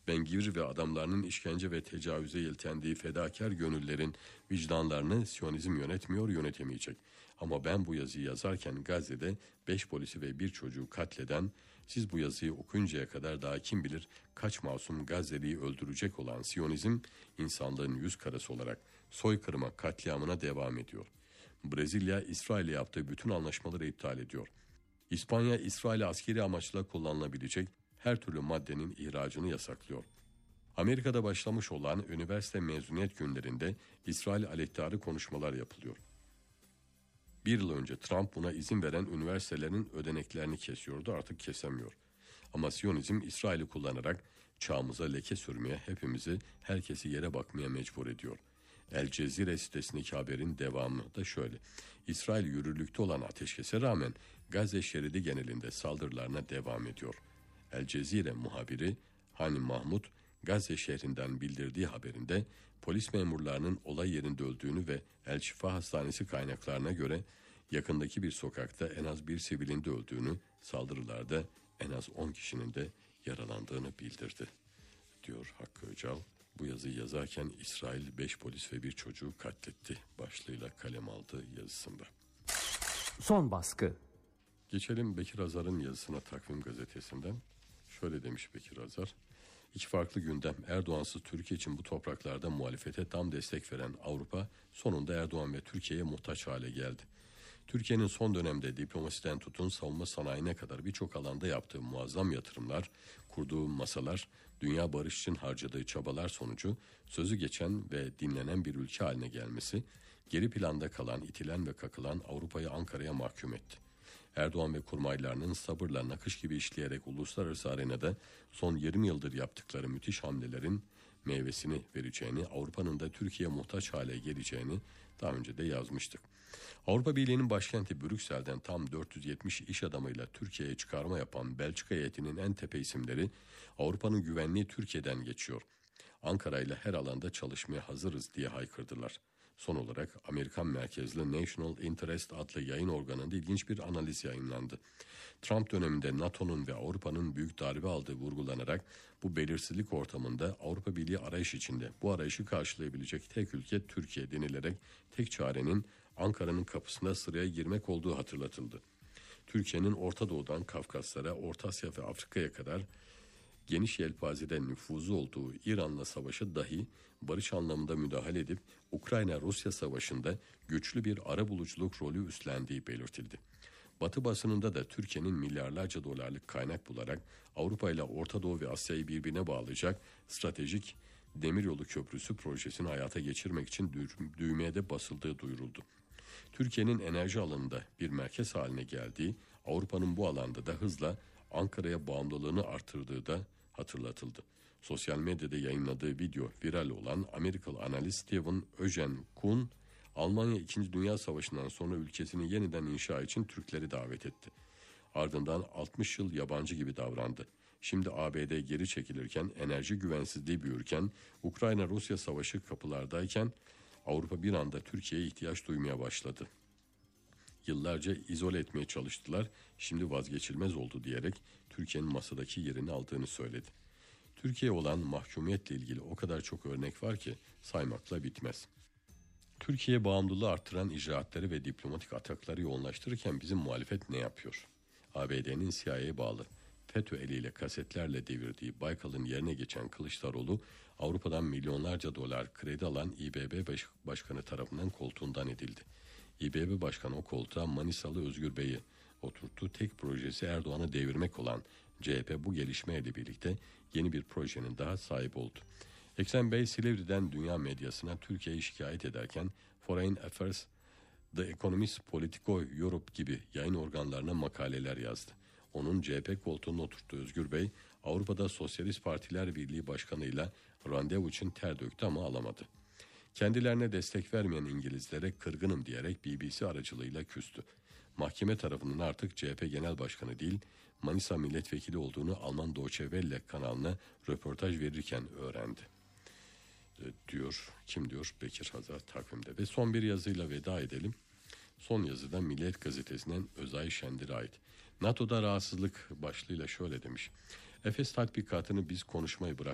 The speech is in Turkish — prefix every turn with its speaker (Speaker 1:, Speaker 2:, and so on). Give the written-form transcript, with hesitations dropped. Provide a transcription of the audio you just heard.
Speaker 1: Ben-Gvir ve adamlarının işkence ve tecavüze yeltendiği fedakar gönüllerin vicdanlarını Siyonizm yönetmiyor, yönetemeyecek. Ama ben bu yazıyı yazarken Gazze'de 5 polisi ve bir çocuğu katleden, siz bu yazıyı okuyuncaya kadar daha kim bilir kaç masum Gazze'liyi öldürecek olan Siyonizm, insanlığın yüz karası olarak soykırıma, katliamına devam ediyor. Brezilya, İsrail'le yaptığı bütün anlaşmaları iptal ediyor. İspanya, İsrail'e askeri amaçla kullanılabilecek her türlü maddenin ihracını yasaklıyor. Amerika'da başlamış olan üniversite mezuniyet günlerinde İsrail aleyhtarı konuşmalar yapılıyor. Bir yıl önce Trump buna izin veren üniversitelerin ödeneklerini kesiyordu, artık kesemiyor. Ama Siyonizm İsrail'i kullanarak çağımıza leke sürmeye, hepimizi, herkesi yere bakmaya mecbur ediyor. El Cezire sitesindeki haberin devamı da şöyle. İsrail yürürlükte olan ateşkese rağmen Gazze şeridi genelinde saldırılarına devam ediyor. El Cezire muhabiri Hani Mahmud, Gazze şehrinden bildirdiği haberinde polis memurlarının olay yerinde öldüğünü ve El Şifa Hastanesi kaynaklarına göre yakındaki bir sokakta en az bir sivilin de öldüğünü, saldırılarda en az 10 kişinin de yaralandığını bildirdi, diyor Hakkı Öcal. Bu yazıyı yazarken İsrail 5 polis ve bir çocuğu katletti başlığıyla kalem aldığı yazısında.
Speaker 2: Son baskı.
Speaker 1: Geçelim Bekir Azar'ın yazısına Takvim Gazetesi'nden. Şöyle demiş Bekir Azar. İki farklı gündem. Erdoğansız Türkiye için bu topraklarda muhalefete tam destek veren Avrupa sonunda Erdoğan ve Türkiye'ye muhtaç hale geldi. Türkiye'nin son dönemde diplomasiden tutun savunma sanayine kadar birçok alanda yaptığı muazzam yatırımlar, kurduğu masalar, dünya barış için harcadığı çabalar sonucu sözü geçen ve dinlenen bir ülke haline gelmesi, geri planda kalan, itilen ve kakılan Avrupa'yı Ankara'ya mahkum etti. Erdoğan ve kurmaylarının sabırla nakış gibi işleyerek uluslararası arenada son 20 yıldır yaptıkları müthiş hamlelerin meyvesini vereceğini, Avrupa'nın da Türkiye'ye muhtaç hale geleceğini daha önce de yazmıştık. Avrupa Birliği'nin başkenti Brüksel'den tam 470 iş adamıyla Türkiye'ye çıkarma yapan Belçika heyetinin en tepe isimleri Avrupa'nın güvenliği Türkiye'den geçiyor. Ankara ile her alanda çalışmaya hazırız diye haykırdılar. Son olarak Amerikan merkezli National Interest adlı yayın organında ilginç bir analiz yayınlandı. Trump döneminde NATO'nun ve Avrupa'nın büyük darbe aldığı vurgulanarak bu belirsizlik ortamında Avrupa Birliği arayış içinde, bu arayışı karşılayabilecek tek ülke Türkiye denilerek tek çarenin Ankara'nın kapısına sıraya girmek olduğu hatırlatıldı. Türkiye'nin Orta Doğu'dan Kafkaslara, Orta Asya ve Afrika'ya kadar geniş yelpazede nüfuzu olduğu İran'la savaşı dahi barış anlamında müdahale edip Ukrayna-Rusya savaşında güçlü bir arabuluculuk rolü üstlendiği belirtildi. Batı basınında da Türkiye'nin milyarlarca dolarlık kaynak bularak Avrupa ile Orta Doğu ve Asya'yı birbirine bağlayacak stratejik demiryolu köprüsü projesini hayata geçirmek için düğmeye de basıldığı duyuruldu. Türkiye'nin enerji alanında bir merkez haline geldiği, Avrupa'nın bu alanda da hızla Ankara'ya bağımlılığını artırdığı da hatırlatıldı. Sosyal medyada yayınladığı video viral olan Amerikalı analist Steven Kuhn, Almanya 2. Dünya Savaşı'ndan sonra ülkesini yeniden inşa için Türkleri davet etti. Ardından 60 yıl yabancı gibi davrandı. Şimdi ABD geri çekilirken, enerji güvensizliği büyürken, Ukrayna-Rusya savaşı kapılardayken Avrupa bir anda Türkiye'ye ihtiyaç duymaya başladı. Yıllarca izole etmeye çalıştılar, şimdi vazgeçilmez oldu diyerek Türkiye'nin masadaki yerini aldığını söyledi. Türkiye olan mahkumiyetle ilgili o kadar çok örnek var ki saymakla bitmez. Türkiye bağımlılığı artıran icraatları ve diplomatik atakları yoğunlaştırırken bizim muhalefet ne yapıyor? ABD'nin CIA'ya bağlı FETÖ eliyle kasetlerle devirdiği Baykal'ın yerine geçen Kılıçdaroğlu, Avrupa'dan milyonlarca dolar kredi alan İBB Başkanı tarafından koltuğundan edildi. İBB Başkanı o koltuğa Manisalı Özgür Bey'i oturttu. Tek projesi Erdoğan'ı devirmek olan CHP bu gelişmeyle birlikte yeni bir projenin daha sahip oldu. Ekrem Bey Silivri'den dünya medyasına Türkiye'yi şikayet ederken Foreign Affairs, The Economist, Politico Europe gibi yayın organlarına makaleler yazdı. Onun CHP koltuğuna oturttuğu Özgür Bey, Avrupa'da Sosyalist Partiler Birliği Başkanı'yla randevu için ter döktü ama alamadı. Kendilerine destek vermeyen İngilizlere kırgınım diyerek BBC aracılığıyla küstü. Mahkeme tarafının artık CHP Genel Başkanı değil, Manisa Milletvekili olduğunu Alman Deutsche Welle kanalına röportaj verirken öğrendi. Diyor, kim diyor? Bekir Hazar Takvim'de. Ve son bir yazıyla veda edelim. Son yazıda Milliyet Gazetesi'nden Özay Şendir'e ait. NATO'da rahatsızlık başlığıyla şöyle demiş. Efes tatbikatını biz konuşmayı bırak.